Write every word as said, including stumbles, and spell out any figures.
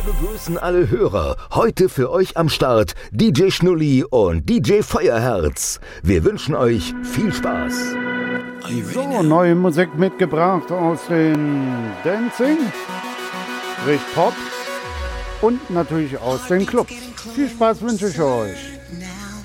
Wir begrüßen alle Hörer. Heute für euch am Start D J Schnulli und D J Feuerherz. Wir wünschen euch viel Spaß. So, neue Musik mitgebracht aus den Dancing, sprich Pop und natürlich aus den Clubs. Viel Spaß wünsche ich euch.